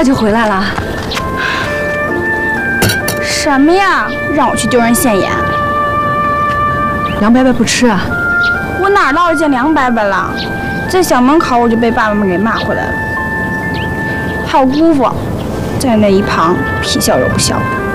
快就回来了。 什么呀？让我去丢人现眼？ 梁伯伯不吃啊？ 我哪儿落着见梁伯伯了？在小门口我就被爸爸们给骂回来了。还有姑父，在那一旁皮笑肉不笑的。